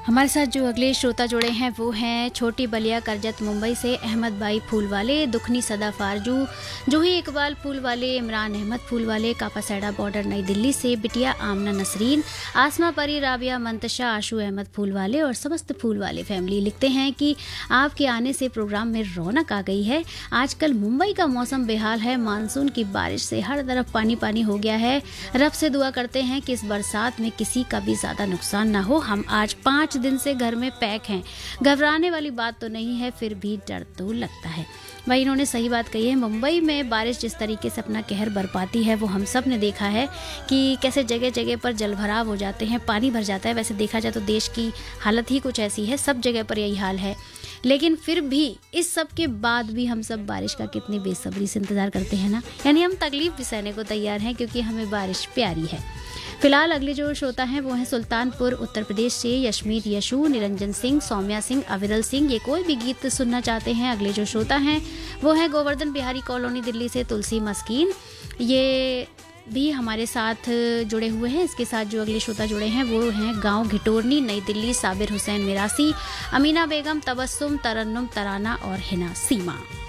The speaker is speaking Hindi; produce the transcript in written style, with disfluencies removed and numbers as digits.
हमारे साथ जो अगले श्रोता जुड़े हैं वो हैं छोटी बलिया करजत मुंबई से अहमद भाई फूलवाले, दुखनी सदा फारजू, जूही इकबाल फूलवाले, इमरान अहमद फूलवाले, कापासेड़ा बॉर्डर नई दिल्ली से बिटिया आमना नसरीन, आसमा परी, राबिया मंतशा, आशू अहमद फूलवाले और समस्त फूलवाले फैमिली लिखते हैं कि आपके आने से प्रोग्राम में रौनक आ गई है। आजकल मुंबई का मौसम बेहाल है, मानसून की बारिश से हर तरफ पानी पानी हो गया है। रब से दुआ करते हैं कि इस बरसात में किसी का भी ज़्यादा नुकसान ना हो। हम आज 5 दिन से घर में पैक हैं। घबराने वाली बात तो नहीं है, फिर भी डर तो लगता है। भाई इन्होंने सही बात कही है। मुंबई में बारिश जिस तरीके से अपना कहर बरपाती है वो हम सब ने देखा है कि कैसे जगह जगह पर जलभराव हो जाते हैं, पानी भर जाता है। वैसे देखा जाए तो देश की हालत ही कुछ ऐसी है, सब जगह पर यही हाल है। लेकिन फिर भी इस सब के बाद भी हम सब बारिश का कितनी बेसब्री से इंतज़ार करते हैं ना। यानी हम तकलीफ भी सहने को तैयार हैं क्योंकि हमें बारिश प्यारी है। फिलहाल अगले जो श्रोता हैं वो हैं सुल्तानपुर उत्तर प्रदेश से यशमीत यशु, निरंजन सिंह, सौम्या सिंह, अविरल सिंह। ये कोई भी गीत सुनना चाहते हैं। अगले जो श्रोता हैं वो हैं गोवर्धन बिहारी कॉलोनी दिल्ली से तुलसी मस्कीन, ये भी हमारे साथ जुड़े हुए हैं। इसके साथ जो अगले श्रोता जुड़े हैं वो हैं गांव घिटोरनी नई दिल्ली साबिर हुसैन मिरासी, अमीना बेगम, तबस्सुम, तरन्नुम, तराना और हिना सीमा।